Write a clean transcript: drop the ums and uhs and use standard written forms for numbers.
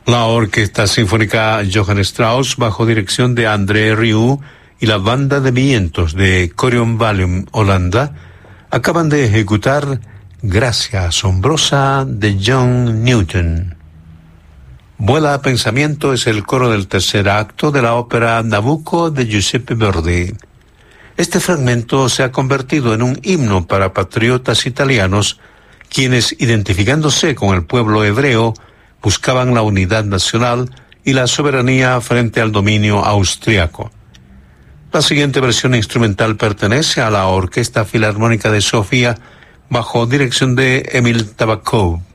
La Orquesta Sinfónica Johann Strauss, bajo dirección de André Rieu, y la Banda de Vientos de Coriumbalum, Holanda, acaban de ejecutar Gracia Asombrosa de John Newton. Vuela a pensamiento es el coro del tercer acto de la ópera Nabucco de Giuseppe Verdi. Este fragmento se ha convertido en un himno para patriotas italianos, quienes, identificándose con el pueblo hebreo, buscaban la unidad nacional y la soberanía frente al dominio austriaco. La siguiente versión instrumental pertenece a la Orquesta Filarmónica de Sofía, bajo dirección de Emil Tabakov.